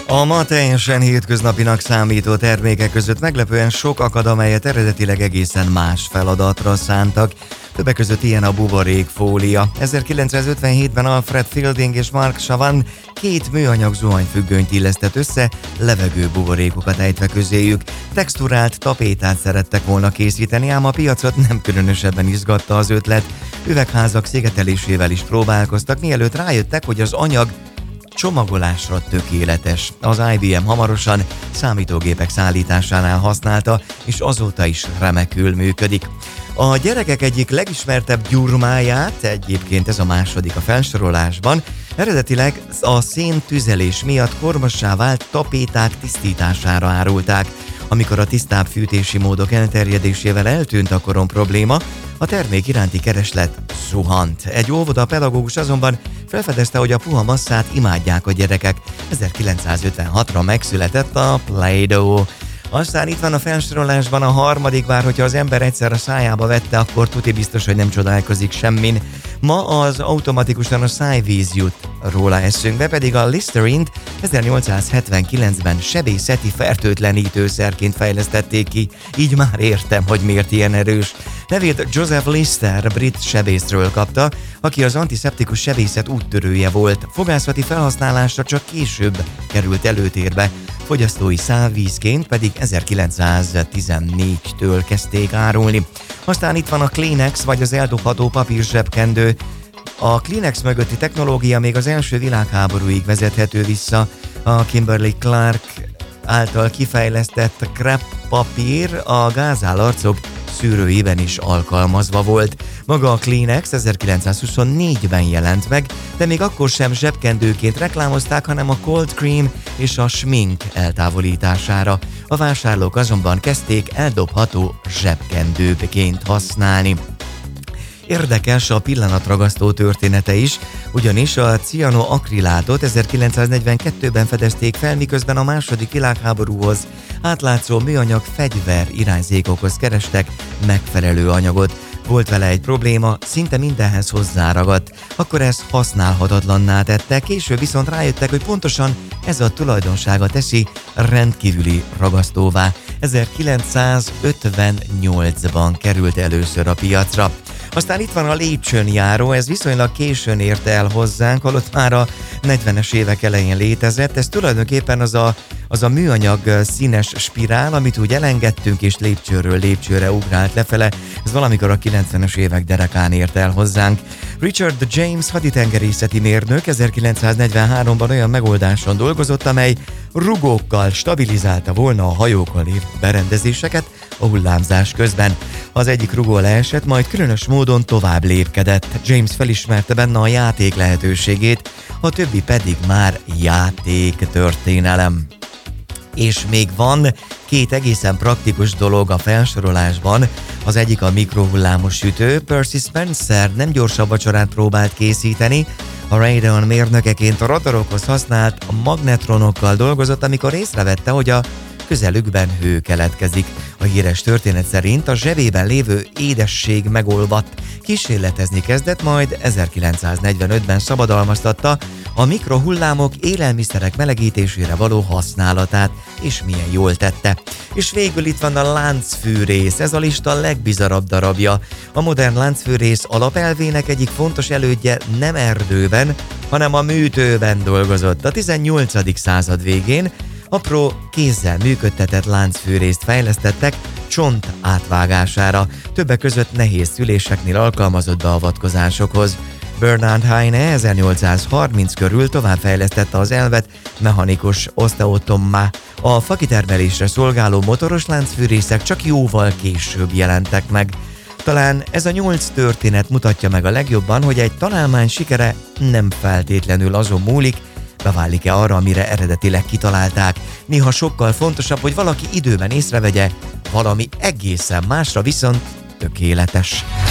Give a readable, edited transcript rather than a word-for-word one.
A ma teljesen hétköznapinak számító termékek között meglepően sok akad, amelyet eredetileg egészen más feladatra szántak. Többek között ilyen a buborékfólia. 1957-ben Alfred Fielding és Mark Chavan két műanyag zuhanyfüggönyt illesztett össze, levegő buborékokat ejtve közéjük. Texturált tapétát szerettek volna készíteni, ám a piacot nem különösebben izgatta az ötlet. Üvegházak szigetelésével is próbálkoztak, mielőtt rájöttek, hogy az anyag csomagolásra tökéletes. Az IBM hamarosan számítógépek szállításánál használta, és azóta is remekül működik. A gyerekek egyik legismertebb gyurmáját, egyébként ez a második a felsorolásban, eredetileg a széntüzelés miatt kormossá vált tapéták tisztítására árulták. Amikor a tisztább fűtési módok elterjedésével eltűnt a koron probléma, a termék iránti kereslet zuhant. Egy óvodapedagógus azonban felfedezte, hogy a puha masszát imádják a gyerekek. 1956-ra megszületett a Play-Doh. Aztán itt van a felsorolásban a harmadik, bár hogyha az ember egyszer a szájába vette, akkor tuti biztos, hogy nem csodálkozik semmin. Ma az automatikusan a szájvíz jut róla eszünkbe, pedig a Listerine-t 1879-ben sebészeti fertőtlenítőszerként fejlesztették ki, így már értem, hogy miért ilyen erős. Nevét Joseph Lister brit sebészről kapta, aki az antiszeptikus sebészet úttörője volt. Fogászati felhasználásra csak később került előtérbe, fogyasztói szávvízként pedig 1914-től kezdték árulni. Aztán itt van a Kleenex, vagy az eldobható papírzsebkendő. A Kleenex mögötti technológia még az első világháborúig vezethető vissza. A Kimberly Clark által kifejlesztett crepe papír a gázállarcok szűrőiben is alkalmazva volt. Maga a Kleenex 1924-ben jelent meg, de még akkor sem zsebkendőként reklámozták, hanem a cold cream és a smink eltávolítására. A vásárlók azonban kezdték eldobható zsebkendőként használni. Érdekes a pillanatragasztó története is, ugyanis a cianoakrilátot 1942-ben fedezték fel, miközben a második világháborúhoz átlátszó műanyag fegyver irányzékokhoz kerestek megfelelő anyagot. Volt vele egy probléma, szinte mindenhez hozzáragadt, akkor ezt használhatatlanná tette, később viszont rájöttek, hogy pontosan ez a tulajdonsága teszi rendkívüli ragasztóvá. 1958-ban került először a piacra. Aztán itt van a lépcsőnjáró, ez viszonylag későn érte el hozzánk, holott már a 40-es évek elején létezett. Ez tulajdonképpen az a műanyag színes spirál, amit úgy elengedtünk és lépcsőről lépcsőre ugrált lefele. Ez valamikor a 90-es évek derekán ért el hozzánk. Richard James haditengerészeti mérnök 1943-ban olyan megoldáson dolgozott, amely rugókkal stabilizálta volna a hajókon lévő berendezéseket a hullámzás közben. Az egyik rugó leesett, majd különös módon tovább lépkedett. James felismerte benne a játék lehetőségét, a többi pedig már játéktörténelem. És még van két egészen praktikus dolog a felsorolásban. Az egyik a mikrohullámos sütő. Percy Spencer nem gyorsabb vacsorát próbált készíteni. A Raytheon mérnökeként a radarokhoz használt magnetronokkal dolgozott, amikor észrevette, hogy a közelükben hő keletkezik. A híres történet szerint a zsebében lévő édesség megolvadt. Kísérletezni kezdett, majd 1945-ben szabadalmaztatta a mikrohullámok élelmiszerek melegítésére való használatát, és milyen jól tette. És végül itt van a láncfűrész, ez a lista legbizarabb darabja. A modern láncfűrész alapelvének egyik fontos elődje nem erdőben, hanem a műtőben dolgozott. A 18. század végén apró kézzel működtetett láncfűrészt fejlesztettek csont átvágására, többek között nehéz szüléseknél alkalmazott beavatkozásokhoz. Bernard Heine 1830 körül továbbfejlesztette az elvet mechanikus oszteotommá. A fakitermelésre szolgáló motoros láncfűrészek csak jóval később jelentek meg. Talán ez a 8 történet mutatja meg a legjobban, hogy egy találmány sikere nem feltétlenül azon múlik, beválik-e arra, amire eredetileg kitalálták. Néha sokkal fontosabb, hogy valaki időben észrevegye, valami egészen másra viszont tökéletes.